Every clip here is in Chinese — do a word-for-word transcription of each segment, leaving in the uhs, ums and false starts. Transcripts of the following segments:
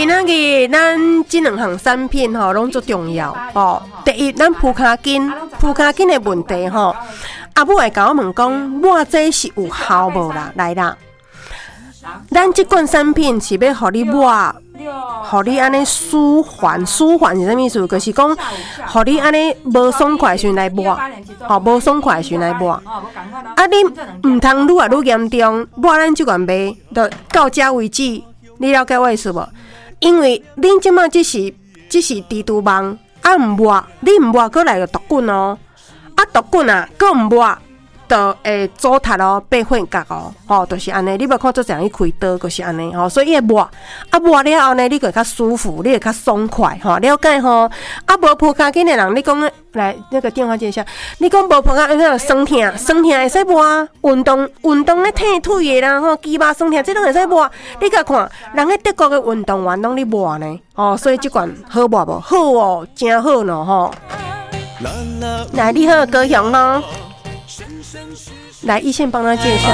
今仔日咱这两项产品吼，拢足重要哦。第一，咱铺卡筋，铺卡筋的问题吼，阿母会甲我问讲，我这是有效无啦？来啦，咱这款产品是要互你抹，互你安尼舒缓，舒缓是啥意思？就是讲，互你安尼无爽快时来抹，吼，无爽快时来抹。啊，你毋通愈来愈严重，抹咱即款卖，就到遮为止。你了解我意思无？因为恁即马只是只是蜘蛛网，啊毋抹，你毋抹过来就毒菌哦，啊毒菌啊，搁毋抹，就会糟蹋哦，变混角哦，吼，就是安尼。你无看做这样去开刀，就是安尼吼，所以伊会抹，啊抹了后呢，你会较舒服，你会较爽快吼，了解吼？啊无铺骹筋的人，你讲来那个电话接一下，你讲无铺骹筋那酸痛，酸痛会使抹，运动运动咧踢腿的啦，吼，肌肉酸痛，这拢会使抹。你甲看，人咧德国的运动员拢咧抹呢，哦，所以这款好抹无？好哦，真好呢吼。来，你好，高雄哦。来，一线帮他介绍。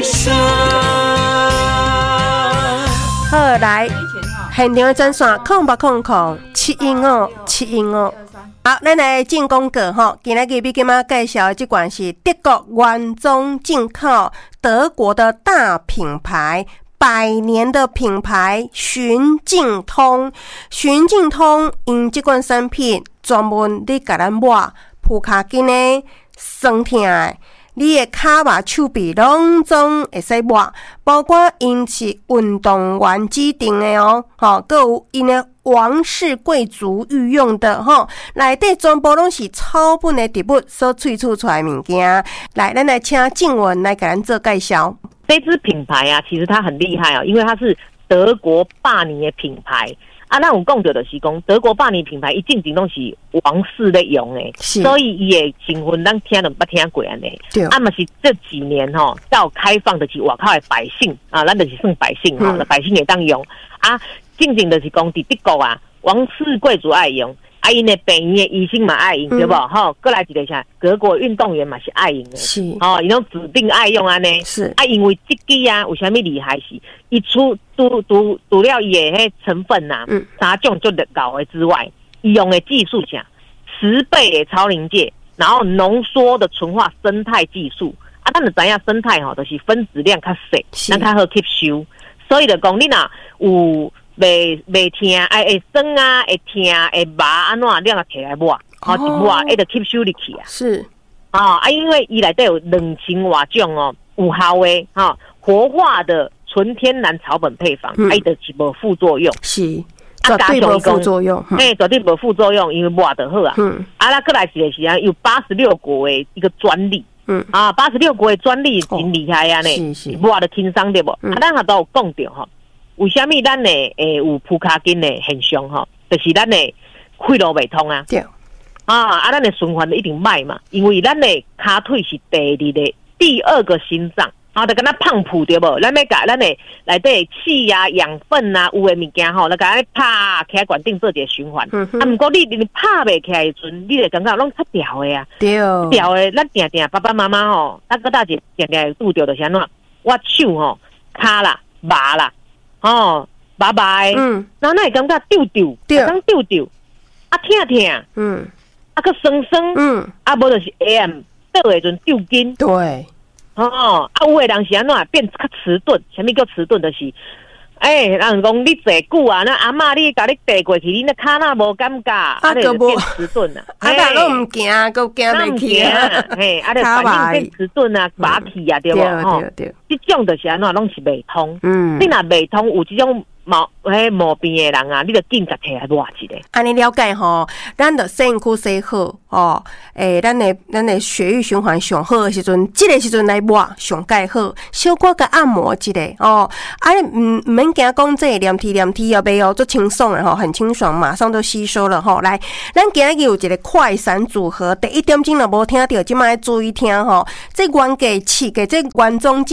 好，来，现场的专线空八空空七一五七一五。好，咱来进广告吼。今仔日要给妈介绍的这款是德国原装进口，德国的大品牌。百年的品牌循境通，循境通因这款产品专门你甲咱抹铺骹筋的、酸痛的，你的骹肉手臂拢总会使抹，包括因是运动员指定的哦，吼，还有因的王室贵族御用的吼，内底全部拢是草本的植物所萃取出来的物件。来，咱来请静文来给咱做介绍。 这支品牌啊，其实它很厉害啊，因为它是德国巴尼的品牌啊。那我讲到的是讲，德国巴尼品牌一进前拢是王室在用的，所以伊的成分咱听都捌听过安尼。对，啊嘛是这几年吼、喔，到开放的是外口的百姓啊，咱就是算百姓吼、喔，嗯、百姓也当用啊。进前就是讲伫德国啊，王室贵族爱用。啊，因的病院的医生嘛爱用，对不？吼、嗯，过来一个啥？德国运动员嘛是爱用的，是哦，伊拢指定爱用安尼。是啊，因为这支啊，有啥物厉害是？伊除除除除了伊的迄成分呐、啊，嗯，三种就高的之外，伊用的技术啥？十倍的超临界，然后浓缩的纯化生态技术。啊，咱就知影生态吼，就是分子量较细，咱较好吸收。所以就讲你若有。袂袂痛，哎会酸啊，会痛，会麻安怎，你若摕来抹，吼、哦，一抹，会就吸收入去啊。是，啊、哦、啊，因为伊内底有两千外种哦，有效的哈、哦，活化的纯天然草本配方，嗯、啊，伊就是无副作用。是，绝对无副作用。哎、欸，绝对无副作用，因为抹得好啊。嗯，啊，那过来一个是啊，有八十六国的一个专利。嗯，啊，八十六国的专利真厉害啊呢，是是，抹得轻松对不？嗯、啊，咱也都有讲到吼。为什么咱的诶有铺骹筋的现象吼？就是咱的血路未通啊。对。啊啊，咱的循环一定歹嘛，因为咱的骹腿是第二的第二个心脏，啊，就跟咱胖脯对无？咱要甲咱的内底气啊、养分啊有的物件吼，咱甲咱拍起来管定做一个循环。嗯、啊，毋过你你拍袂起来的时阵，你就感觉拢较调的啊。对。调的，咱定定爸爸妈妈吼，咱个大姐定定会拄着就是安怎？我手吼、骹啦、麻啦。哦，拜拜。嗯，然后那会感觉丢丢，对，当丢丢，啊疼疼，嗯，啊个酸酸，嗯，啊无就是 A M 倒的阵丢筋，对，哦，啊有的人是安怎变较迟钝，什么叫迟钝？就是，哎、欸，人讲你坐久啊，那阿嬷你甲你爬过去，你那骹那无感觉，啊就变迟钝啦，啊那拢唔行，佮行袂起啊，嘿，啊就反应变迟钝啊，拔起啊，对无？吼，这种就是安怎拢是未通，嗯，你若未通有这种毛迄毛病的人啊，你就紧甲摕来抹一个。安尼了解吼，咱着身躯洗好哦，诶、欸，咱的咱的血液循环上好的时阵，这个时阵来抹上介好，小可甲按摩一个哦，啊，唔唔免惊讲这黏贴黏贴啊，袂哦，做清爽的吼，很清爽，马上都吸收了吼。来，咱今日有一个快闪组合，第一点钟若无听到，即摆注意听吼，这原价试价这原装。